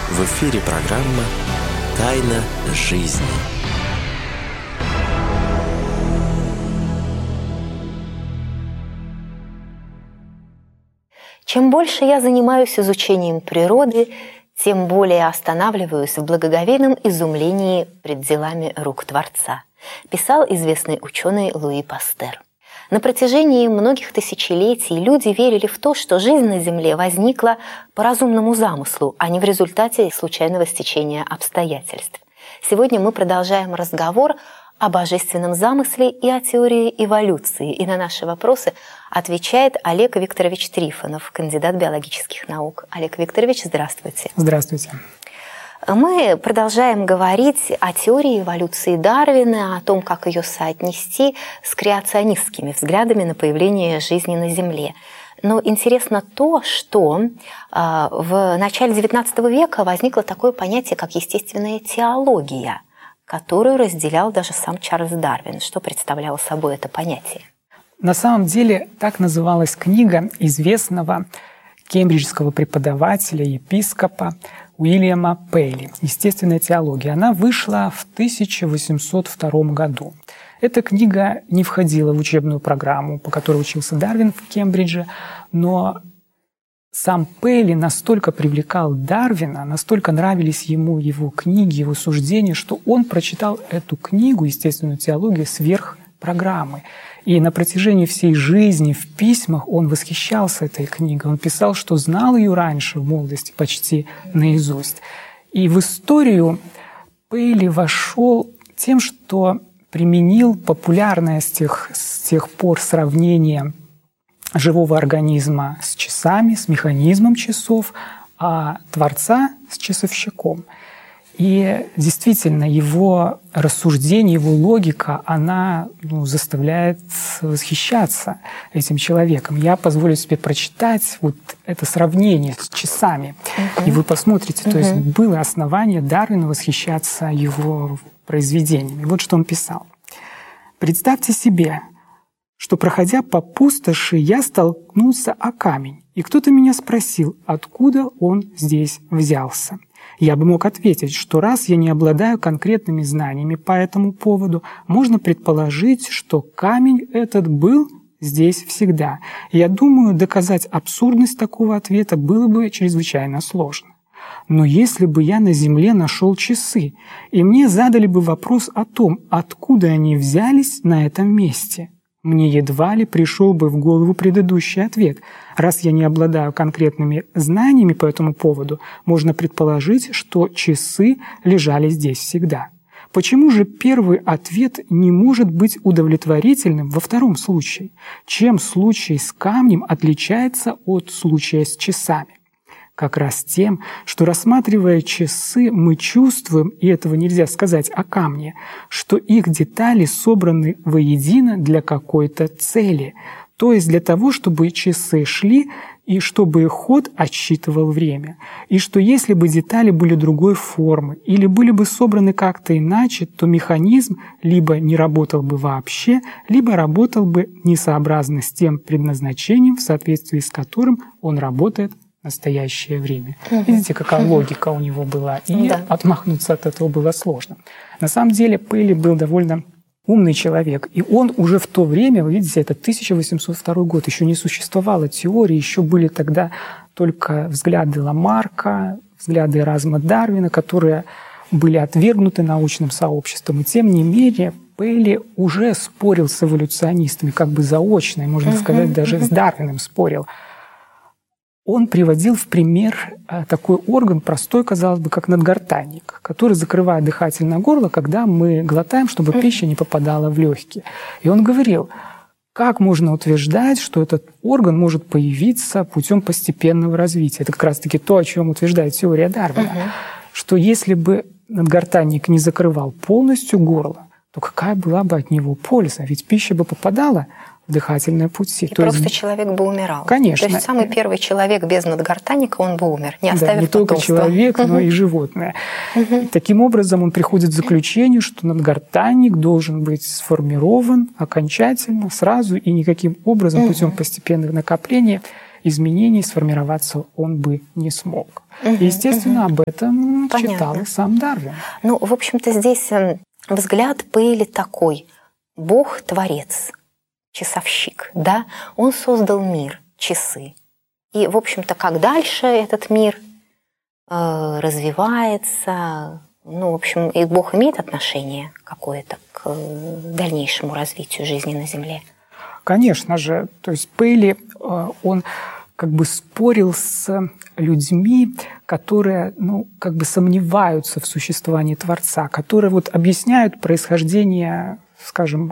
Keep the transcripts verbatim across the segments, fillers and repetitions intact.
В эфире программа «Тайна жизни». Чем больше я занимаюсь изучением природы, тем более останавливаюсь в благоговейном изумлении пред делами рук Творца, писал известный ученый Луи Пастер. На протяжении многих тысячелетий люди верили в то, что жизнь на Земле возникла по разумному замыслу, а не в результате случайного стечения обстоятельств. Сегодня мы продолжаем разговор о божественном замысле и о теории эволюции. И на наши вопросы отвечает Олег Викторович Трифонов, кандидат биологических наук. Олег Викторович, здравствуйте. Здравствуйте. Мы продолжаем говорить о теории эволюции Дарвина, о том, как ее соотнести с креационистскими взглядами на появление жизни на Земле. Но интересно то, что в начале девятнадцатого века возникло такое понятие, как естественная теология, которую разделял даже сам Чарльз Дарвин. Что представляло собой это понятие? На самом деле так называлась книга известного кембриджского преподавателя, епископа Уильяма Пейли «Естественная теология». Она вышла в тысяча восемьсот втором году. Эта книга не входила в учебную программу, по которой учился Дарвин в Кембридже, но сам Пейли настолько привлекал Дарвина, настолько нравились ему его книги, его суждения, что он прочитал эту книгу «Естественную теологию» сверх программы. И на протяжении всей жизни в письмах он восхищался этой книгой. Он писал, что знал ее раньше, в молодости, почти наизусть. И в историю Пейли вошел тем, что применил популярное с тех, с тех пор сравнение живого организма с часами, с механизмом часов, а Творца с часовщиком. И действительно, его рассуждение, его логика, она ну, заставляет восхищаться этим человеком. Я позволю себе прочитать вот это сравнение с часами. Uh-huh. И вы посмотрите, uh-huh. то есть было основание Дарвина восхищаться его произведениями. Вот что он писал. «Представьте себе, что, проходя по пустоши, я столкнулся о камень, и кто-то меня спросил, откуда он здесь взялся. Я бы мог ответить, что раз я не обладаю конкретными знаниями по этому поводу, можно предположить, что камень этот был здесь всегда. Я думаю, доказать абсурдность такого ответа было бы чрезвычайно сложно. Но если бы я на Земле нашел часы, и мне задали бы вопрос о том, откуда они взялись на этом месте, мне едва ли пришел бы в голову предыдущий ответ. Раз я не обладаю конкретными знаниями по этому поводу, можно предположить, что часы лежали здесь всегда. Почему же первый ответ не может быть удовлетворительным во втором случае? Чем случай с камнем отличается от случая с часами? Как раз тем, что, рассматривая часы, мы чувствуем, и этого нельзя сказать о камне, что их детали собраны воедино для какой-то цели, то есть для того, чтобы часы шли и чтобы их ход отсчитывал время, и что если бы детали были другой формы или были бы собраны как-то иначе, то механизм либо не работал бы вообще, либо работал бы несообразно с тем предназначением, в соответствии с которым он работает в настоящее время. Угу. Видите, какая угу. логика у него была, и да. отмахнуться от этого было сложно. На самом деле Пейли был довольно умный человек, и он уже в то время, вы видите, это тысяча восемьсот второй год, еще не существовало теории, еще были тогда только взгляды Ламарка, взгляды Эразма Дарвина, которые были отвергнуты научным сообществом, и тем не менее Пейли уже спорил с эволюционистами, как бы заочно, и, можно uh-huh, сказать, даже uh-huh. с Дарвином спорил. Он приводил в пример такой орган, простой, казалось бы, как надгортанник, который закрывает дыхательное горло, когда мы глотаем, чтобы пища не попадала в легкие. И он говорил, как можно утверждать, что этот орган может появиться путем постепенного развития. Это как раз-таки то, о чем утверждает теория Дарвина. Uh-huh. Что если бы надгортанник не закрывал полностью горло, то какая была бы от него польза? Ведь пища бы попадала в дыхательные пути. И то просто есть... человек бы умирал. Конечно. То есть самый первый человек без надгортанника, он бы умер, не оставив да, не потомства. только человек, но и животное. И таким образом он приходит к заключению, что надгортанник должен быть сформирован окончательно, сразу и никаким образом путем постепенного накопления. изменений сформироваться он бы не смог. Угу, и, естественно, угу. об этом Понятно. читал сам Дарвин. Ну, в общем-то, здесь взгляд Пейли такой. Бог-творец, часовщик, да? Он создал мир, часы. И, в общем-то, как дальше этот мир э, развивается, ну, в общем, и Бог имеет отношение какое-то к дальнейшему развитию жизни на Земле. Конечно же. То есть Пейли, э, он как бы спорил с людьми, которые, ну, как бы сомневаются в существовании Творца, которые вот объясняют происхождение, скажем,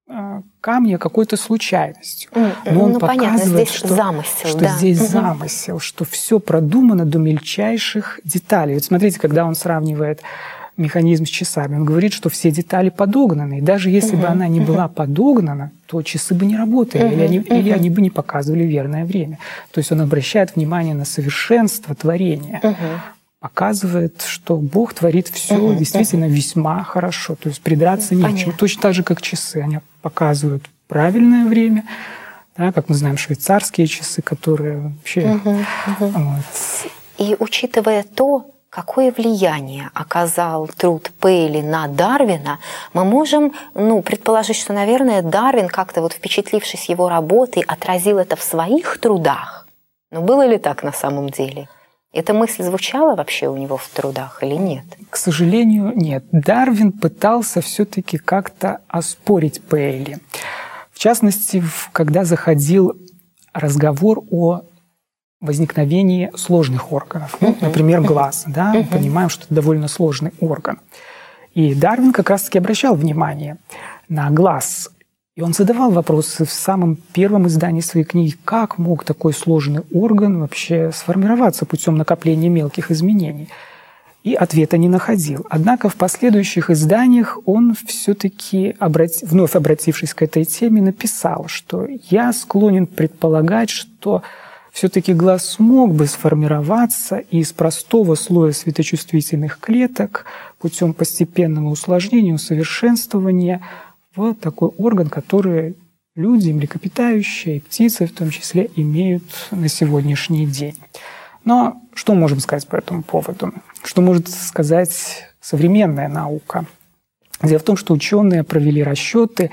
камня какой-то случайностью. Mm, Но он ну, показывает, понятно, здесь что, замысел, что да. здесь угу. замысел, что все продумано до мельчайших деталей. Вот смотрите, когда он сравнивает механизм с часами, он говорит, что все детали подогнаны. И даже если угу. бы она не угу. была подогнана, то часы бы не работали, угу. или, они, угу. или они бы не показывали верное время. То есть он обращает внимание на совершенство творения. Угу. Показывает, что Бог творит все uh-huh, действительно uh-huh. весьма хорошо. То есть придраться не к чему. Точно так же, как часы. Они показывают правильное время, да, как мы знаем, швейцарские часы, которые вообще... Uh-huh, uh-huh. Вот. И учитывая то, какое влияние оказал труд Пейли на Дарвина, мы можем ну, предположить, что, наверное, Дарвин, как-то вот впечатлившись его работой, отразил это в своих трудах. Но было ли так на самом деле? Эта мысль звучала вообще у него в трудах или нет? К сожалению, нет. Дарвин пытался все-таки как-то оспорить Пейли. В частности, когда заходил разговор о возникновении сложных органов. Ну, например, глаз. Да? Мы понимаем, что это довольно сложный орган. И Дарвин как раз-таки обращал внимание на глаз. И он задавал вопросы в самом первом издании своей книги, как мог такой сложный орган вообще сформироваться путем накопления мелких изменений. И ответа не находил. Однако в последующих изданиях он все-таки, обрати... вновь обратившись к этой теме, написал, что я склонен предполагать, что все-таки глаз смог бы сформироваться из простого слоя светочувствительных клеток путем постепенного усложнения, усовершенствования в такой орган, который люди, млекопитающие, птицы в том числе, имеют на сегодняшний день. Но что можем сказать по этому поводу? Что может сказать современная наука? Дело в том, что ученые провели расчеты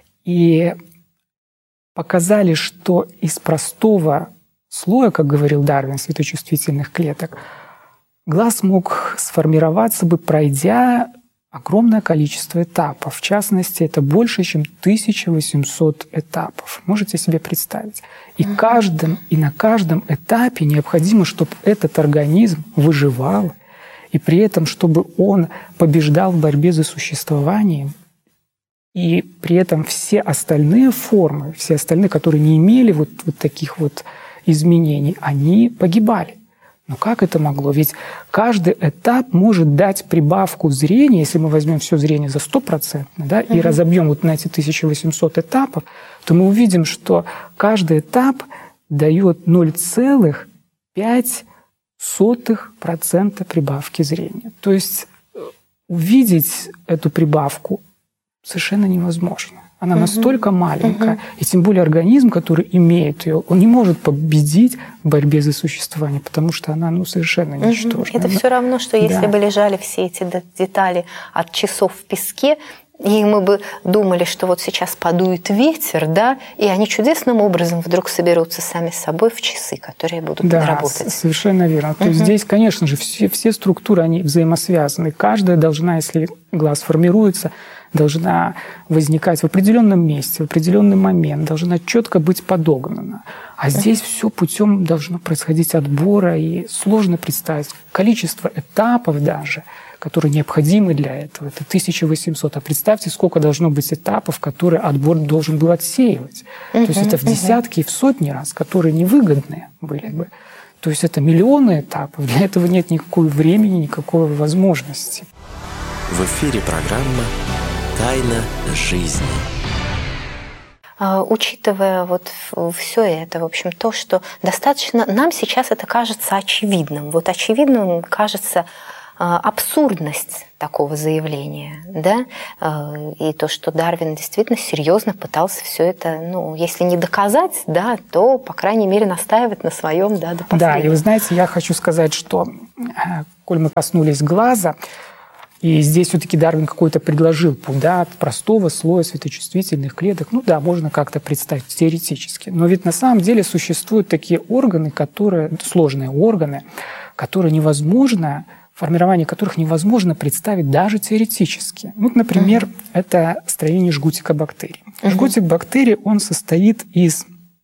и показали, что из простого слоя, как говорил Дарвин, светочувствительных клеток, глаз мог сформироваться бы, пройдя огромное количество этапов. В частности, это больше, чем тысяча восемьсот этапов. Можете себе представить? И, каждым, и на каждом этапе необходимо, чтобы этот организм выживал, и при этом, чтобы он побеждал в борьбе за существование, и при этом все остальные формы, все остальные, которые не имели вот, вот таких вот изменений, они погибали. Но как это могло? Ведь каждый этап может дать прибавку зрения, если мы возьмем все зрение за сто процентов, да, uh-huh. и разобьем вот на эти тысяча восемьсот этапов, то мы увидим, что каждый этап дает ноль целых пять сотых процента прибавки зрения. То есть увидеть эту прибавку совершенно невозможно. Она uh-huh. настолько маленькая, uh-huh. и тем более организм, который имеет ее, он не может победить в борьбе за существование, потому что она ну, совершенно ничтожна. Uh-huh. Это все равно, что если да. бы лежали все эти детали от часов в песке, и мы бы думали, что вот сейчас подует ветер, да, и они чудесным образом вдруг соберутся сами с собой в часы, которые будут да, работать. Совершенно верно. Uh-huh. То есть здесь, конечно же, все, все структуры, они взаимосвязаны. Каждая должна, если глаз формируется, должна возникать в определенном месте, в определенный момент, должна четко быть подогнана. А здесь все путем должно происходить отбора, и сложно представить количество этапов даже, которые необходимы для этого. Это тысяча восемьсот. А представьте, сколько должно быть этапов, которые отбор должен был отсеивать. Uh-huh, То есть это в десятки и в сотни раз, которые невыгодные были бы. То есть это миллионы этапов. Для этого нет никакого времени, никакой возможности. В эфире программа «Тайна жизни». Учитывая вот все это, в общем, то, что достаточно... Нам сейчас это кажется очевидным. Вот очевидным кажется абсурдность такого заявления, да, и то, что Дарвин действительно серьезно пытался все это, ну, если не доказать, да, то, по крайней мере, настаивать на своем, да, до последнего. Да, и вы знаете, я хочу сказать, что, коль мы коснулись глаза, и здесь все-таки Дарвин какой-то предложил путь, да, от простого слоя светочувствительных клеток. Ну да, можно как-то представить теоретически. Но ведь на самом деле существуют такие органы, которые, сложные органы, которые невозможно, формирование которых невозможно представить даже теоретически. Вот, например, uh-huh. это строение жгутика бактерий. Uh-huh. Жгутик бактерий, он состоит из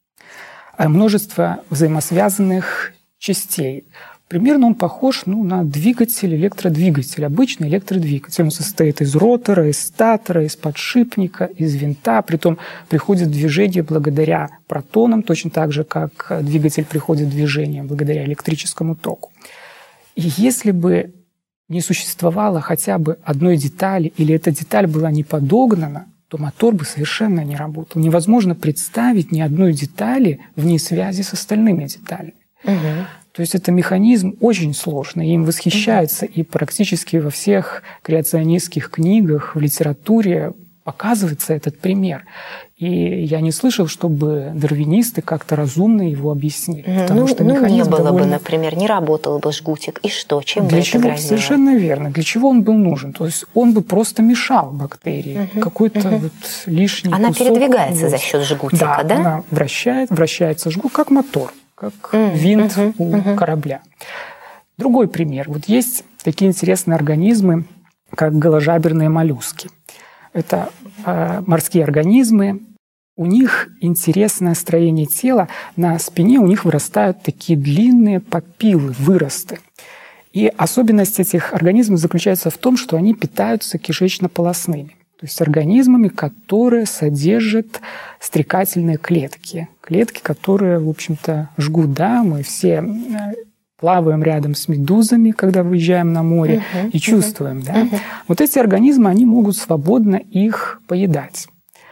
множества взаимосвязанных частей. Примерно он похож, ну, на двигатель, электродвигатель, обычный электродвигатель. Он состоит из ротора, из статора, из подшипника, из винта. Притом приходит в движение благодаря протонам, точно так же, как двигатель приходит в движение благодаря электрическому току. И если бы не существовало хотя бы одной детали, или эта деталь была не подогнана, то мотор бы совершенно не работал. Невозможно представить ни одной детали вне связи с остальными деталями. Угу. То есть это механизм очень сложный, им восхищаются, угу. и практически во всех креационистских книгах, в литературе показывается этот пример. И я не слышал, чтобы дарвинисты как-то разумно его объяснили. Потому ну, что ну не было довольно... бы, например, не работал бы жгутик. И что? Чем Для бы чего? это грозило? Совершенно верно. Для чего он был нужен? То есть он бы просто мешал бактерии. Угу, Какой-то угу. вот лишний Она кусок. передвигается вот. за счет жгутика, да? Да, она вращает, вращается жгут, как мотор, как угу, винт угу, у угу. корабля. Другой пример. Вот есть такие интересные организмы, как голожаберные моллюски. Это э, морские организмы. У них интересное строение тела. На спине у них вырастают такие длинные папиллы, выросты. И особенность этих организмов заключается в том, что они питаются кишечно-полосными. То есть организмами, которые содержат стрекательные клетки. Клетки, которые, в общем-то, жгут. Да, мы все плаваем рядом с медузами, когда выезжаем на море, uh-huh, и чувствуем. Uh-huh, да? uh-huh. Вот эти организмы, они могут свободно их поедать.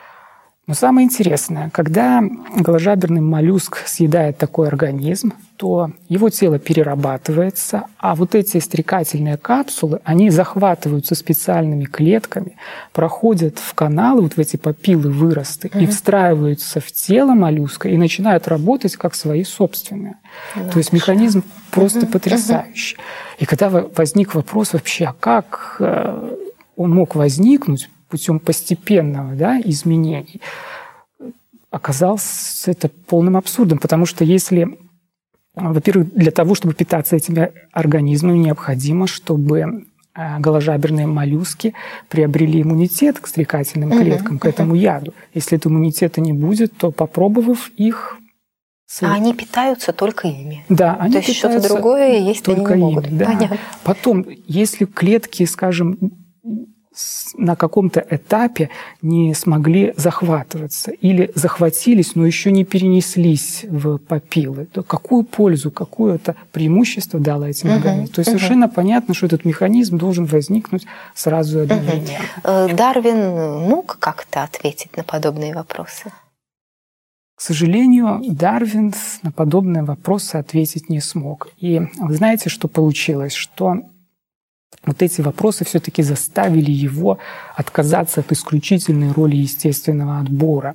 Но самое интересное, когда голожаберный моллюск съедает такой организм, то его тело перерабатывается, а вот эти стрекательные капсулы, они захватываются специальными клетками, проходят в каналы, вот в эти папиллы, выросты, uh-huh. и встраиваются в тело моллюска и начинают работать как свои собственные. Uh-huh. То есть механизм просто uh-huh. потрясающий. Uh-huh. И когда возник вопрос вообще, а как он мог возникнуть, путем постепенного, да, изменений, оказалось это полным абсурдом, потому что если, во-первых, для того, чтобы питаться этими организмами, необходимо, чтобы голожаберные моллюски приобрели иммунитет к стрекательным клеткам, uh-huh, к этому uh-huh. яду. Если этого иммунитета не будет, то, попробовав их... А они питаются только ими? Да, они То есть питаются что-то другое есть только они не ими, могут. да. Понятно. Потом, если клетки, скажем, на каком-то этапе не смогли захватываться или захватились, но еще не перенеслись в папиллы, то какую пользу, какое это преимущество дало этим uh-huh, организмам? То есть uh-huh. совершенно понятно, что этот механизм должен возникнуть сразу одновременно. Uh-huh. Дарвин мог как-то ответить на подобные вопросы? К сожалению, Дарвин на подобные вопросы ответить не смог. И вы знаете, что получилось? Что вот эти вопросы все-таки заставили его отказаться от исключительной роли естественного отбора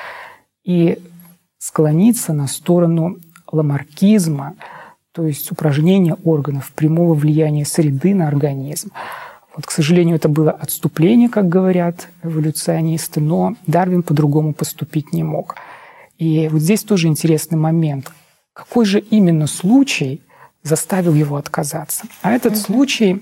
и склониться на сторону ламаркизма, то есть упражнения органов, прямого влияния среды на организм. Вот, к сожалению, это было отступление, как говорят эволюционисты, но Дарвин по-другому поступить не мог. И вот здесь тоже интересный момент. Какой же именно случай заставил его отказаться? А этот mm-hmm. случай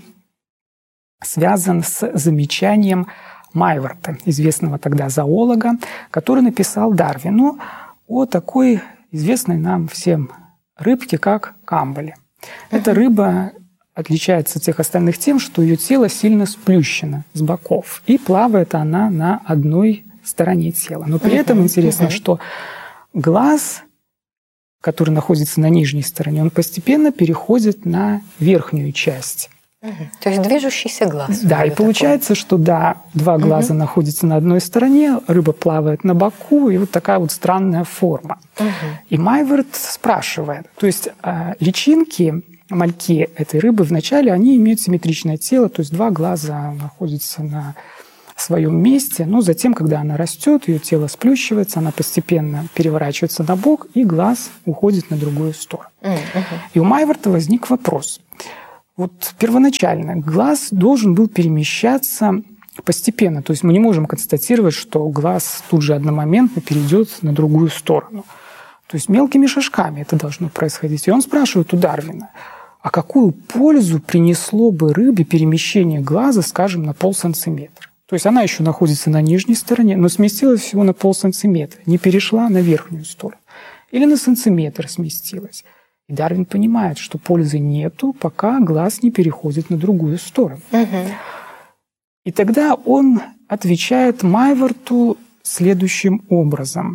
связан с замечанием Майварта, известного тогда зоолога, который написал Дарвину о такой известной нам всем рыбке, как камбале. Uh-huh. Эта рыба отличается от всех остальных тем, что ее тело сильно сплющено с боков, и плавает она на одной стороне тела. Но при uh-huh. этом интересно, uh-huh. что глаз, который находится на нижней стороне, он постепенно переходит на верхнюю часть. Угу. То есть движущийся глаз. Да, и получается, такой. что да, два глаза угу. находятся на одной стороне, рыба плавает на боку, и вот такая вот странная форма. Угу. И Майварт спрашивает, то есть личинки мальки этой рыбы вначале, они имеют симметричное тело, то есть два глаза находятся на своем месте, но затем, когда она растет, ее тело сплющивается, она постепенно переворачивается на бок, и глаз уходит на другую сторону. Mm-hmm. И у Майварта возник вопрос. Вот первоначально глаз должен был перемещаться постепенно, то есть мы не можем констатировать, что глаз тут же одномоментно перейдет на другую сторону. То есть мелкими шажками это должно происходить. И он спрашивает у Дарвина, а какую пользу принесло бы рыбе перемещение глаза, скажем, на полсантиметра? То есть она еще находится на нижней стороне, но сместилась всего на полсантиметра, не перешла на верхнюю сторону. Или на сантиметр сместилась. И Дарвин понимает, что пользы нету, пока глаз не переходит на другую сторону. Угу. И тогда он отвечает Майварту следующим образом.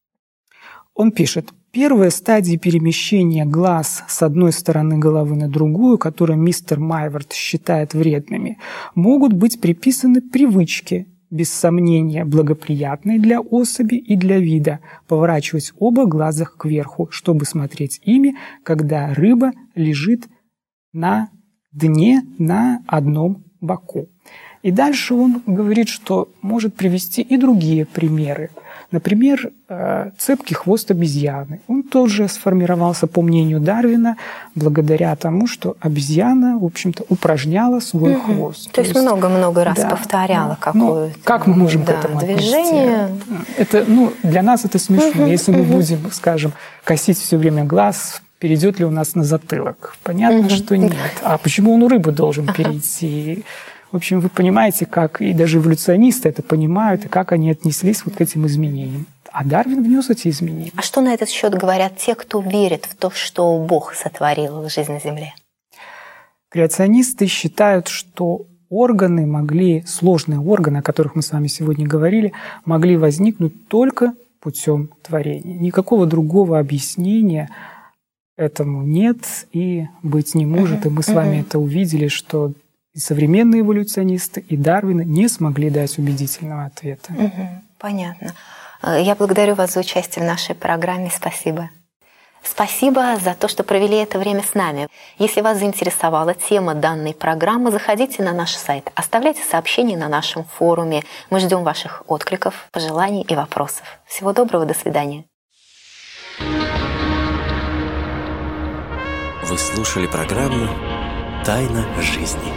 Он пишет: первые стадии перемещения глаз с одной стороны головы на другую, которые мистер Майварт считает вредными, могут быть приписаны привычке, без сомнения благоприятной для особи и для вида, поворачивать оба глаза кверху, чтобы смотреть ими, когда рыба лежит на дне на одном боку. И дальше он говорит, что может привести и другие примеры. Например, цепкий хвост обезьяны. Он тоже сформировался, по мнению Дарвина, благодаря тому, что обезьяна, в общем-то, упражняла свой угу. хвост. То, То есть много-много раз да, повторяла да. какое-то ну, как мы можем да, к этому движение. Отнести? Это, ну, для нас это смешно. Угу, Если угу. мы будем, скажем, косить все время глаз, перейдет ли у нас на затылок? Понятно, угу. что нет. А почему он у рыбы должен перейти? В общем, вы понимаете, как и даже эволюционисты это понимают, и как они отнеслись вот к этим изменениям. А Дарвин внес эти изменения. А что на этот счет говорят те, кто верит в то, что Бог сотворил жизнь на Земле? Креационисты считают, что органы могли, сложные органы, о которых мы с вами сегодня говорили, могли возникнуть только путем творения. Никакого другого объяснения этому нет и быть не может. Uh-huh. И мы с вами uh-huh. это увидели, что и современные эволюционисты, и Дарвин не смогли дать убедительного ответа. Угу, понятно. Я благодарю вас за участие в нашей программе. Спасибо. Спасибо за то, что провели это время с нами. Если вас заинтересовала тема данной программы, заходите на наш сайт, оставляйте сообщения на нашем форуме. Мы ждем ваших откликов, пожеланий и вопросов. Всего доброго, до свидания. Вы слушали программу «Тайна жизни».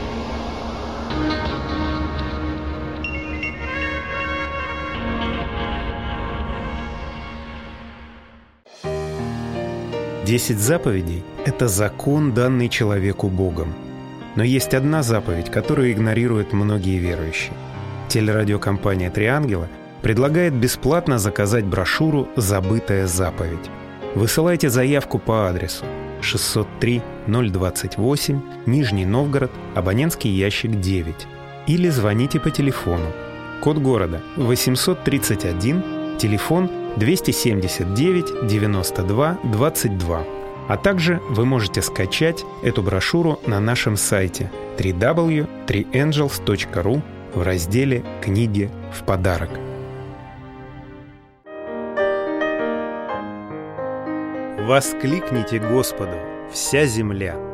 Десять заповедей – это закон, данный человеку Богом. Но есть одна заповедь, которую игнорируют многие верующие. Телерадиокомпания «Три ангела» предлагает бесплатно заказать брошюру «Забытая заповедь». Высылайте заявку по адресу шестьсот три ноль двадцать восемь, Нижний Новгород, абонентский ящик девять. Или звоните по телефону. Код города восемьсот тридцать один, телефон двести семьдесят девять девяносто два двадцать два. А также вы можете скачать эту брошюру на нашем сайте дабл ю дабл ю дабл ю точка три энджелс точка ру в разделе «Книги в подарок». Воскликните Господу, вся земля!